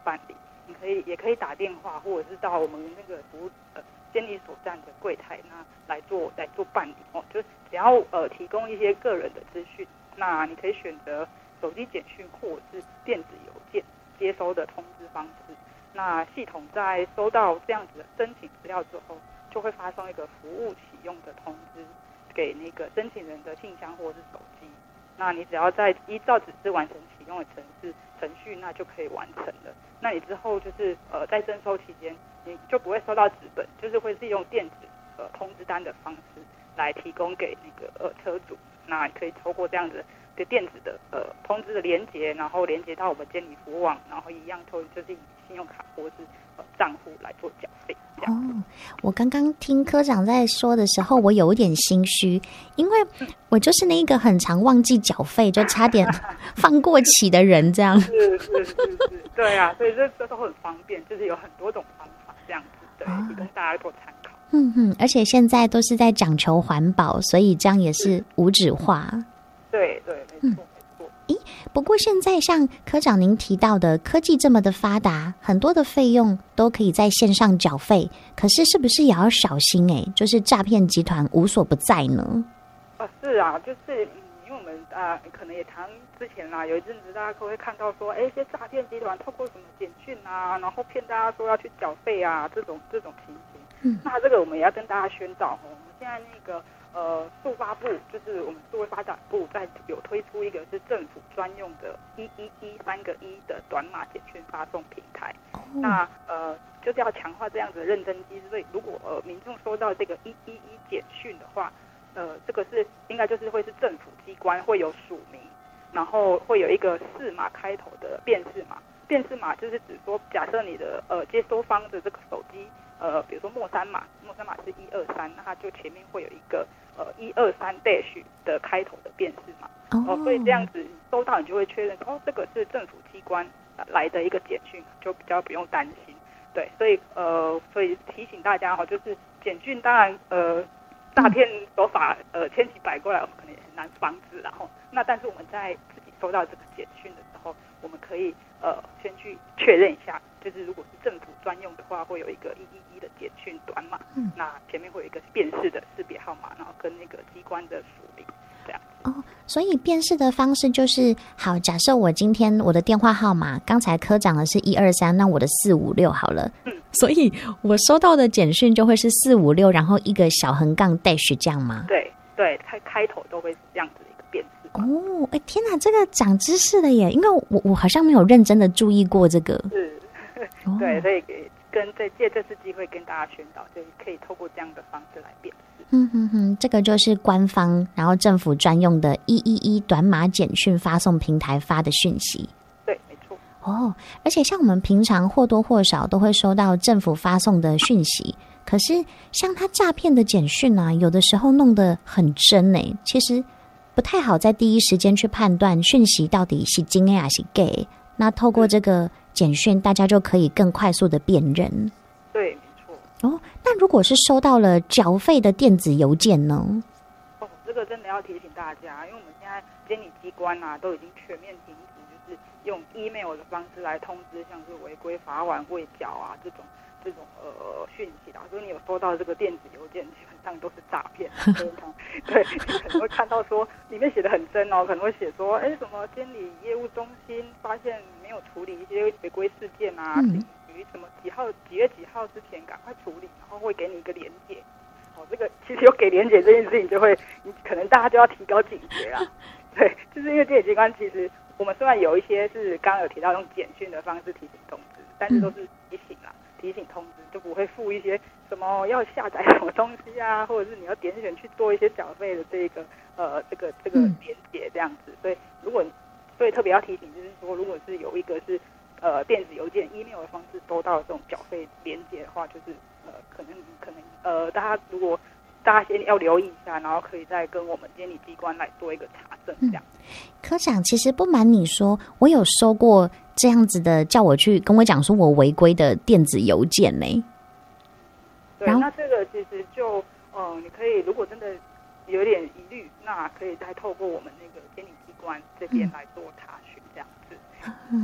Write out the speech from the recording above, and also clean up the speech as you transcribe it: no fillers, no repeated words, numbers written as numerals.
办理。你也可以打电话，或者是到我们那个服务监理所站的柜台那来做办理哦。就只要提供一些个人的资讯，那你可以选择手机简讯或者是电子邮件接收的通知方式。那系统在收到这样子的申请资料之后，就会发送一个服务启用的通知给那个申请人的信箱或者是手机。那你只要在依照指示完成启用的程序，那就可以完成了。那你之后就是在征收期间，你就不会收到纸本，就是会是用电子通知单的方式来提供给那个车主。那你可以透过这样子的电子的通知的连结，然后连接到我们监理服务网，然后一样就是以信用卡或是账户来做缴费。 哦，我刚刚听科长在说的时候，我有点心虚，因为我就是那个很常忘记缴费，就差点放过期的人，这样。 是，对啊，所以这都很方便，就是有很多种方法这样子，对，提供大家做参考。 而且现在都是在讲求环保，所以这样也是无纸化。 对，没错。 不过现在像科长您提到的，科技这么的发达，很多的费用都可以在线上缴费，可是是不是也要小心就是诈骗集团无所不在呢？ 是啊，就是因为我们可能也之前有一阵子大家都会看到说，一些诈骗集团透过什么简讯然后骗大家说要去缴费这种情形。那这个我们也要跟大家宣导我们现在那个速发部，就是我们数位发展部有推出一个是政府专用的111个1的短码简讯发送平台。那就是要强化这样子的认真机制，所以如果民众收到这个111简讯的话，这个是应该就是会是政府机关会有署名，然后会有一个4码开头的辨识码。辨识码就是指说，假设你的接收方的这个手机比如说末三码是123，那它就前面会有一个123- 的开头的辨识码。所以这样子收到你就会确认这个是政府机关来的一个简讯，就比较不用担心。对，所以提醒大家就是简讯当然诈骗手法千奇百怪，我们可能也很难防止那但是我们在自己收到这个简讯的时候，我们可以先去确认一下，就是如果是政府专用的话，会有一个111的简讯短码，那前面会有一个辨识的识别号码，然后跟那个机关的署名这样。 所以辨识的方式就是好，假设我今天我的电话号码刚才科长的是123，那我的456好了。所以我收到的简讯就会是456，然后一个小横杠 dash 这样吗？ 对，开头都会是这样子的一个辨识。 天哪，这个长知识了耶！因为我好像没有认真的注意过这个。 是，对，所以借这次机会跟大家宣导，就可以透过这样的方式来辨识。 这个就是官方然后政府专用的111短码简讯发送平台发的讯息。 对，没错。 而且像我们平常或多或少都会收到政府发送的讯息，可是像他诈骗的简讯有的时候弄得很真其实不太好在第一时间去判断讯息到底是真的还是假。那透过这个简讯，大家就可以更快速的辨认。 对，没错。 那如果是收到了缴费的电子邮件呢？ 这个真的要提醒大家，因为我们现在监理机关都已经全面停止，就是用 email 的方式来通知，像是违规罚款、未缴这种讯息所以你有收到这个电子邮件，基本上都是诈骗。对，你可能会看到说里面写的很真可能会写说，什么监理业务中心发现没有处理一些违规事件于什么几月几号之前赶快处理，然后会给你一个连结。这个其实有给连结这件事情，可能大家就要提高警觉啦。对，就是因为监理机关其实我们虽然有一些是刚刚有提到用简讯的方式提醒通知，但是都是提醒通知，就不会附一些什么要下载什么东西或者是你要点选去做一些缴费的这个连结这样子。所以特别要提醒，就是说如果是有一个是电子邮件 email 的方式收到这种缴费连结的话，就是可能大家先要留意一下，然后可以再跟我们监理机关来做一个查证这样。 科长，其实不瞒你说，我有收过这样子的叫我去跟我讲说我违规的电子邮件呢。 对，那这个其实就你可以如果真的有点疑虑，那可以再透过我们那个监理机关这边来做查询这样子。